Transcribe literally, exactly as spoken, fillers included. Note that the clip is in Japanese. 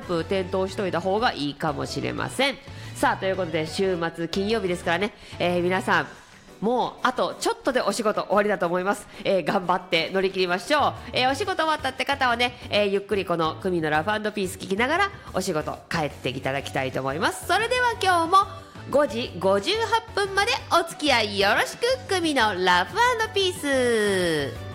プ点灯しといた方がいいかもしれません。さあということで週末金曜日ですからね、えー、皆さんもうあとちょっとでお仕事終わりだと思います、えー、頑張って乗り切りましょう、えー、お仕事終わったって方はね、えー、ゆっくりこのクミのラフ&ピース聞きながらお仕事帰っていただきたいと思います。それでは今日もごじごじゅうはっぷんまでお付き合いよろしく。クミのラフ&ピース。